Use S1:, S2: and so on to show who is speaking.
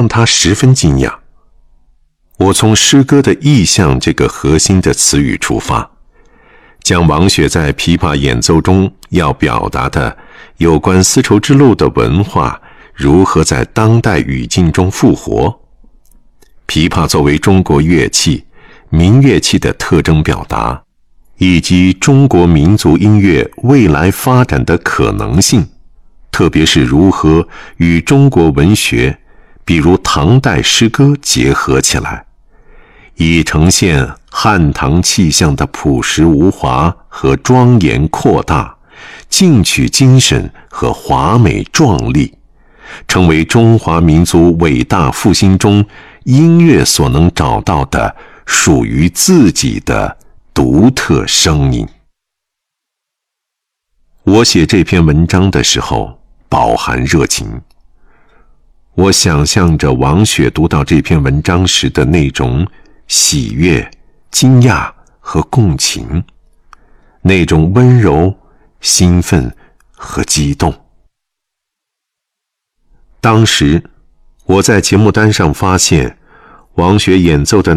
S1: 让他十分惊讶。我从诗歌的意象这个核心的词语出发，将王雪在琵琶演奏中要表达的有关丝绸之路的文化如何在当代语境中复活。琵琶作为中国乐器、民乐器的特征表达，以及中国民族音乐未来发展的可能性，特别是如何与中国文学，比如唐代诗歌结合起来，以呈现汉唐气象的朴实无华和庄严扩大，进取精神和华美壮丽，成为中华民族伟大复兴中音乐所能找到的属于自己的独特声音。我写这篇文章的时候饱含热情，我想象着王雪读到这篇文章时的那种喜悦、惊讶和共情，那种温柔、兴奋和激动。当时我在节目单上发现王雪演奏的